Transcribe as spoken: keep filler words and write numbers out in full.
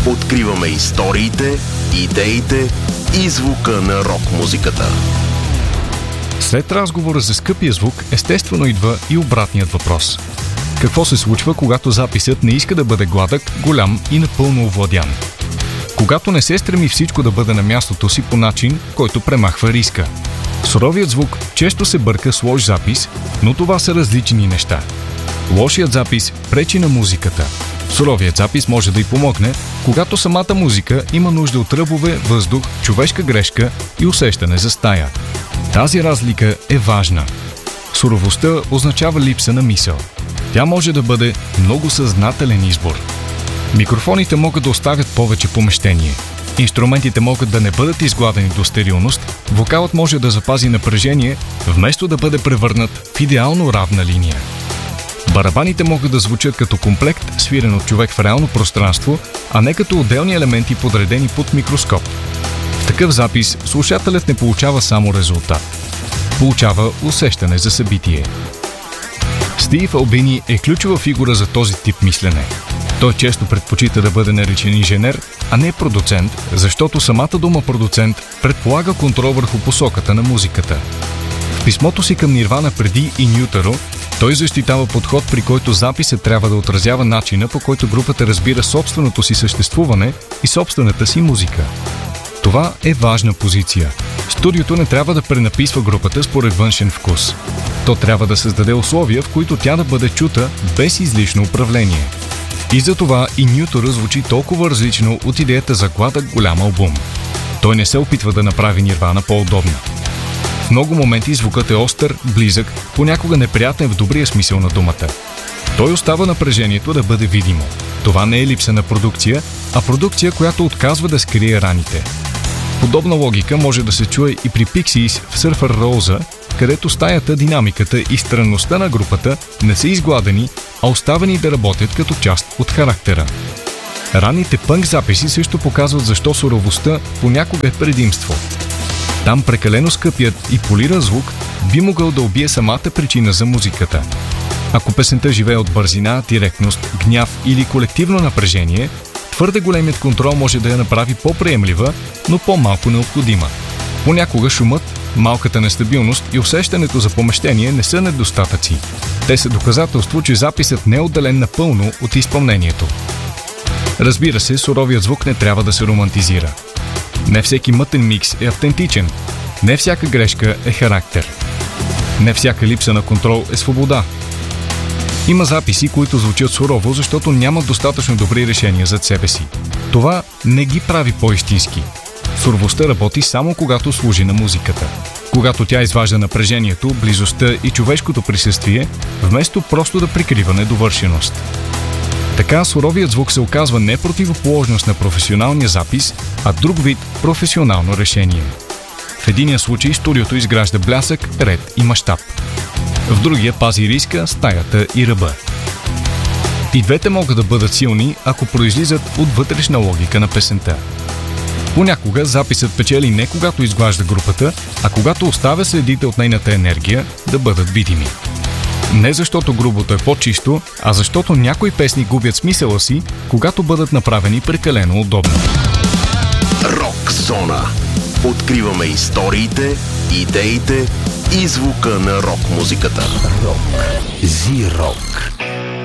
Откриваме историите, идеите и звука на рок-музиката. След разговора за скъпия звук, естествено идва и обратният въпрос. Какво се случва, когато записът не иска да бъде гладък, голям и напълно овладян? Когато не се стреми всичко да бъде на мястото си по начин, който премахва риска. Суровият звук често се бърка с лош запис, но това са различни неща. Лошият запис пречи на музиката. Суровият запис може да й помогне, когато самата музика има нужда от ръбове, въздух, човешка грешка и усещане за стая. Тази разлика е важна. Суровостта означава липса на мисъл. Тя може да бъде много съзнателен избор. Микрофоните могат да оставят повече помещение. Инструментите могат да не бъдат изгладени до стерилност, вокалът може да запази напрежение, вместо да бъде превърнат в идеално равна линия. Барабаните могат да звучат като комплект, свирен от човек в реално пространство, а не като отделни елементи, подредени под микроскоп. В такъв запис слушателят не получава само резултат. Получава усещане за събитие. Стив Албини е ключова фигура за този тип мислене. Той често предпочита да бъде наречен инженер, а не продуцент, защото самата дума продуцент предполага контрол върху посоката на музиката. В писмото си към Нирвана преди In Utero той защитава подход, при който записът трябва да отразява начина, по който групата разбира собственото си съществуване и собствената си музика. Това е важна позиция. Студиото не трябва да пренаписва групата според външен вкус. То трябва да създаде условия, в които тя да бъде чута без излишно управление. И за това In Utero звучи толкова различно от идеята за гладък голям албум. Той не се опитва да направи Нирвана по-удобна. В много моменти звукът е остър, близък, понякога неприятен в добрия смисъл на думата. Той остава напрежението да бъде видимо. Това не е липса на продукция, а продукция, която отказва да скрие раните. Подобна логика може да се чуе и при Pixies в Surfer Rosa, където стаята, динамиката и странността на групата не са изгладени, а оставени да работят като част от характера. Ранните пънк записи също показват защо суровостта понякога е предимство. Там прекалено скъпият и полиран звук би могъл да убие самата причина за музиката. Ако песента живее от бързина, директност, гняв или колективно напрежение, твърде големият контрол може да я направи по-приемлива, но по-малко необходима. Понякога шумът, малката нестабилност и усещането за помещение не са недостатъци. Те са доказателство, че записът не е отделен напълно от изпълнението. Разбира се, суровият звук не трябва да се романтизира. Не всеки мътен микс е автентичен. Не всяка грешка е характер. Не всяка липса на контрол е свобода. Има записи, които звучат сурово, защото нямат достатъчно добри решения зад себе си. Това не ги прави по-истински. Суровостта работи само когато служи на музиката. Когато тя изважда напрежението, близостта и човешкото присъствие, вместо просто да прикрива недовършеност. Така суровият звук се оказва не противоположност на професионалния запис, а друг вид професионално решение. В единия случай студиото изгражда блясък, ред и мащаб. В другия пази риска, стаята и ръба. И двете могат да бъдат силни, ако произлизат от вътрешна логика на песента. Понякога записът печели не когато изглажда групата, а когато оставя следите от нейната енергия да бъдат видими. Не защото грубото е по-чисто, а защото някои песни губят смисъла си, когато бъдат направени прекалено удобно. Рок зона. Откриваме историите, идеите и звука на рок-музиката. Рок. Зи-рок.